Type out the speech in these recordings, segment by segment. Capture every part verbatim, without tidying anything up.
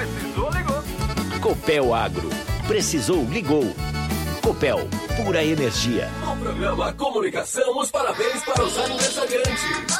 Precisou, ligou. Copel Agro. Precisou, ligou. Copel, pura energia. No programa Comunicação, os parabéns para os aniversariantes.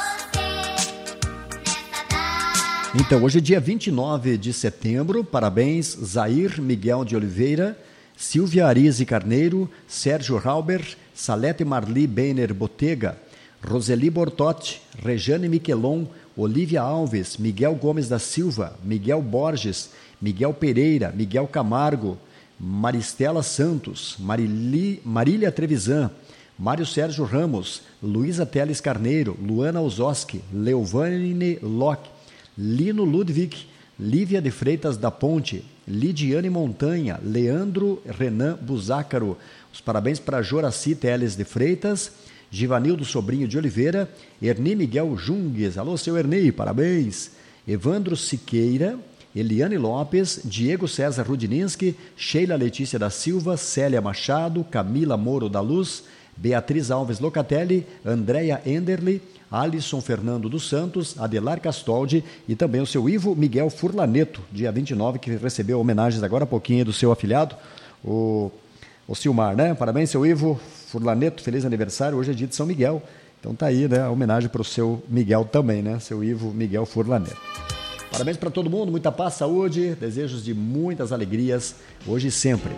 Então, hoje é dia vinte e nove de setembro. Parabéns, Zair Miguel de Oliveira, Silvia Arise Carneiro, Sérgio Rauber, Salete Marli Beiner Botega, Roseli Bortotti, Rejane Miquelon, Olívia Alves, Miguel Gomes da Silva, Miguel Borges, Miguel Pereira, Miguel Camargo, Maristela Santos, Marili, Marília Trevisan, Mário Sérgio Ramos, Luísa Teles Carneiro, Luana Ozoski, Leovane Locke, Lino Ludwig, Lívia de Freitas da Ponte, Lidiane Montanha, Leandro Renan Buzácaro. Os parabéns para Joraci Teles de Freitas, Givanildo Sobrinho de Oliveira, Erni Miguel Jungues. Alô, seu Erni, parabéns. Evandro Siqueira, Eliane Lopes, Diego César Rudininski, Sheila Letícia da Silva, Célia Machado, Camila Moro da Luz, Beatriz Alves Locatelli, Andréia Enderli, Alisson Fernando dos Santos, Adelar Castoldi e também o seu Ivo Miguel Furlaneto, dia vinte e nove, que recebeu homenagens agora há pouquinho do seu afilhado, o, o Silmar, né? Parabéns, seu Ivo Furlaneto, feliz aniversário, hoje é dia de São Miguel, então tá aí, né, a homenagem para o seu Miguel também, né, seu Ivo Miguel Furlaneto. Parabéns para todo mundo, muita paz, saúde, desejos de muitas alegrias, hoje e sempre.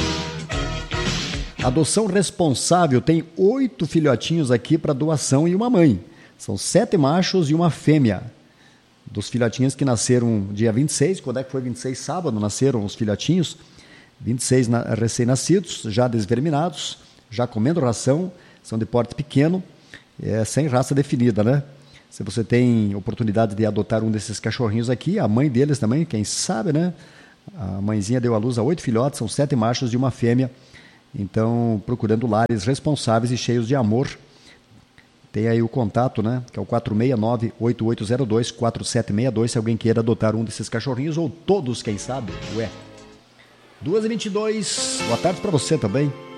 Adoção Responsável tem oito filhotinhos aqui para doação e uma mãe. São sete machos e uma fêmea. Dos filhotinhos que nasceram dia vinte e seis, quando é que foi vinte e seis? Sábado, nasceram os filhotinhos. vinte e seis na, recém-nascidos, já desverminados, já comendo ração, são de porte pequeno, é, sem raça definida, né? Se você tem oportunidade de adotar um desses cachorrinhos aqui, a mãe deles também, quem sabe, né? A mãezinha deu à luz a oito filhotes, são sete machos e uma fêmea. Então, procurando lares responsáveis e cheios de amor. Tem aí o contato, né? Que é o quatro seis nove, oito oito zero dois, quatro sete seis dois, se alguém queira adotar um desses cachorrinhos, ou todos, quem sabe. Ué. duas e vinte e dois, boa tarde para você também.